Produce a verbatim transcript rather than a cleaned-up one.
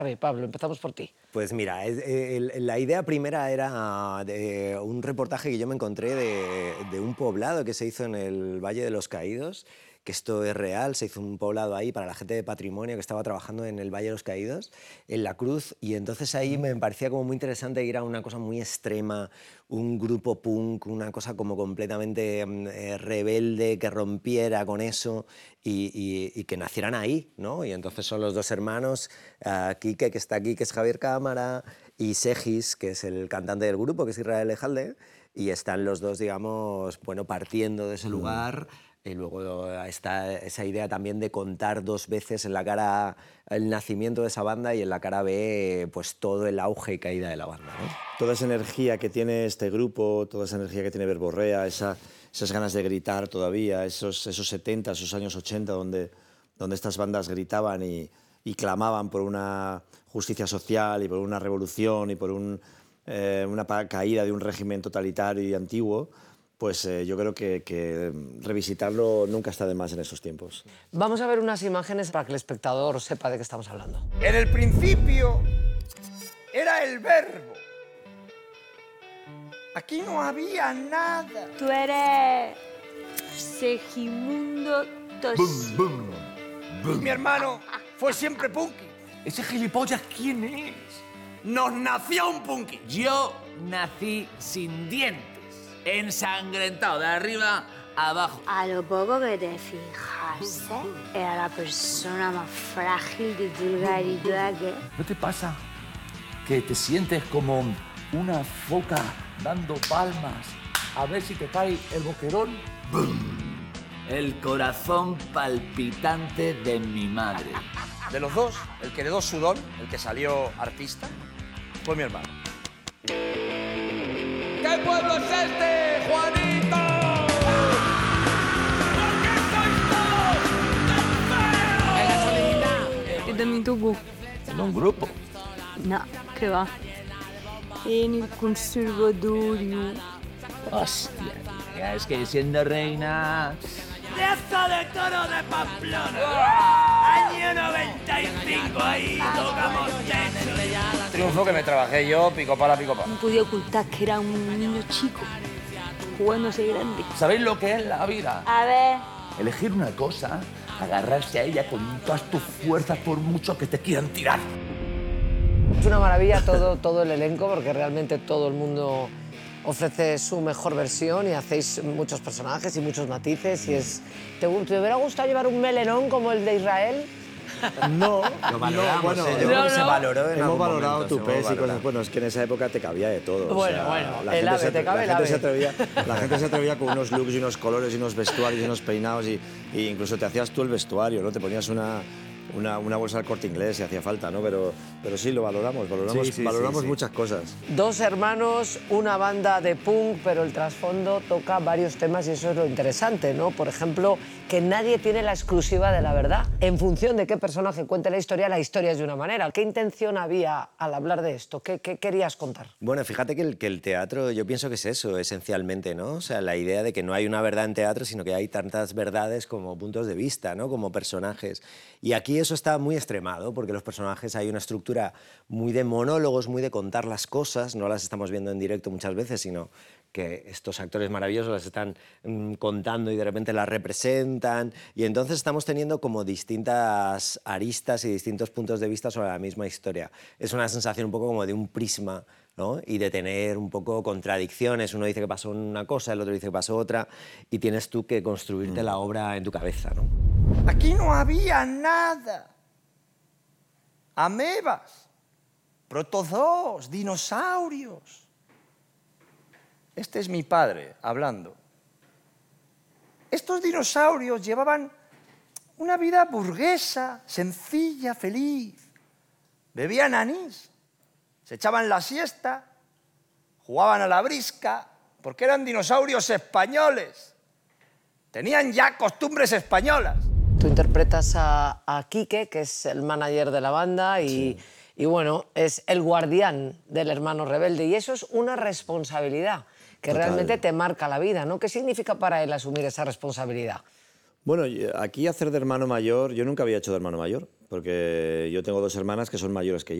A ver, Pablo, empezamos por ti. Pues mira, es- el- la idea primera era de un reportaje que yo me encontré de, de un poblado que se hizo en el Valle de los Caídos, que esto es real, se hizo un poblado ahí para la gente de patrimonio que estaba trabajando en el Valle de los Caídos, en La Cruz, y entonces ahí me parecía como muy interesante ir a una cosa muy extrema, un grupo punk, una cosa como completamente mm, eh, rebelde, que rompiera con eso y, y- y que nacieran ahí, ¿no? Y entonces son los dos hermanos, uh, Quique, que está aquí, que es Javier Cámara, y Segis, que es el cantante del grupo, que es Israel Ejalde, y están los dos, digamos, bueno, partiendo de ese lugar. Y luego está esa idea también de contar dos veces en la cara el nacimiento de esa banda y en la cara B pues todo el auge y caída de la banda, ¿no? Toda esa energía que tiene este grupo, toda esa energía que tiene Verborrea, esa, esas ganas de gritar todavía, esos, esos setenta, esos años ochenta, donde, donde estas bandas gritaban y, y clamaban por una justicia social y por una revolución y por un, eh, una pa- caída de un régimen totalitario y antiguo, pues eh, yo creo que, que revisitarlo nunca está de más en esos tiempos. Vamos a ver unas imágenes para que el espectador sepa de qué estamos hablando. En el principio era el verbo. Aquí no había nada. Tú eres Segimundo Toshi. Mi hermano fue siempre punky. ¿Ese gilipollas quién es? Nos nació un punky. Yo nací sin dientes, ensangrentado de arriba a abajo. A lo poco que te fijaste, era la persona más frágil de tu lugar y toda que... ¿No te pasa que te sientes como una foca dando palmas a ver si te cae el boquerón? El corazón palpitante de mi madre. De los dos, el que heredó sudor, el que salió artista, fue mi hermano. ¿Qué pueblo es este, Juanito? Yo también tuvo. En un grupo. No, ¿qué va? En el conservatorio. Hostia, tía, es que siendo reina... ¡Plaza de Toro de Pamplona! Año noventa y cinco, ahí tocamos techo. Triunfo que me trabajé yo, pico pala, pico pala. No podía ocultar que era un niño chico, jugándose grande. ¿Sabéis lo que es la vida? A ver... Elegir una cosa, agarrarse a ella con todas tus fuerzas por mucho que te quieran tirar. Es una maravilla todo, todo el elenco porque realmente todo el mundo ofrece su mejor versión y hacéis muchos personajes y muchos matices. Y es, ¿te, ¿Te hubiera gustado llevar un melenón como el de Israel? No, Lo valoramos, no, bueno, ¿eh? Yo creo que se valoró en hemos algún valorado momento, se tupés hemos y cosas. valorado. Bueno, es que en esa época te cabía de todo. o Bueno, sea, bueno, la el gente ave, se, te cabe la el gente se ave. atrevía, la gente se atrevía con unos looks y unos colores y unos vestuarios y unos peinados y, y incluso te hacías tú el vestuario, ¿no? Te ponías una, una, una bolsa al Corte Inglés si hacía falta, ¿no? Pero, pero sí, lo valoramos, valoramos, Sí, sí, valoramos sí, sí. muchas cosas. Dos hermanos, una banda de punk, pero el trasfondo toca varios temas y eso es lo interesante, ¿no? Por ejemplo, que nadie tiene la exclusiva de la verdad. En función de qué personaje cuente la historia, la historia es de una manera. ¿Qué intención había al hablar de esto? ¿Qué, qué querías contar? Bueno, fíjate que el, que el teatro, yo pienso que es eso, esencialmente, ¿no? O sea, la idea de que no hay una verdad en teatro, sino que hay tantas verdades como puntos de vista, ¿no? Como personajes. Y aquí eso está muy extremado, porque los personajes hay una estructura muy de monólogos, muy de contar las cosas, no las estamos viendo en directo muchas veces, sino que estos actores maravillosos las están mm, contando y de repente las representan. Y entonces estamos teniendo como distintas aristas y distintos puntos de vista sobre la misma historia. Es una sensación un poco como de un prisma, ¿no? Y de tener un poco contradicciones. Uno dice que pasó una cosa, el otro dice que pasó otra, y tienes tú que construirte mm. la obra en tu cabeza, ¿no? Aquí no había nada. Amebas, protozoos, dinosaurios. Este es mi padre hablando. Estos dinosaurios llevaban una vida burguesa, sencilla, feliz. Bebían anís, se echaban la siesta, jugaban a la brisca, porque eran dinosaurios españoles. Tenían ya costumbres españolas. Tú interpretas a, a Quique, que es el manager de la banda y, sí. y bueno, es el guardián del hermano rebelde. Y eso es una responsabilidad que Total. realmente te marca la vida, ¿no? ¿Qué significa para él asumir esa responsabilidad? Bueno, y aquí hacer de hermano mayor, yo nunca había hecho de hermano mayor, porque yo tengo dos hermanas que son mayores que yo.